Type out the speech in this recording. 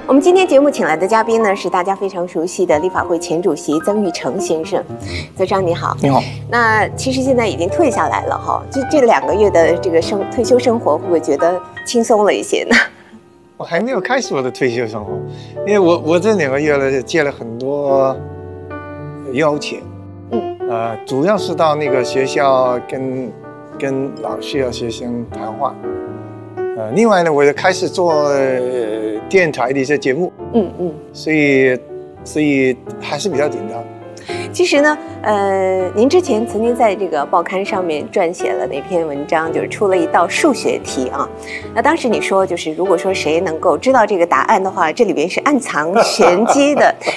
我们今天节目请来的嘉宾呢，是大家非常熟悉的立法会前主席曾钰成先生。曾长你好。 你好。 那其实现在已经退下来了哈，就这2个月的这个退休生活，会不会觉得轻松了一些呢？ 我还没有开始我的退休生活，因为我这2个月呢接了很多邀请，主要是到那个学校跟老师和学生谈话，另外呢，我就开始做电台的一些节目，所以还是比较紧张。 其实呢，您之前曾经在这个报刊上面撰写了那篇文章，就是出了一道数学题啊。那当时你说，就是如果说谁能够知道这个答案的话，这里边是暗藏玄机的。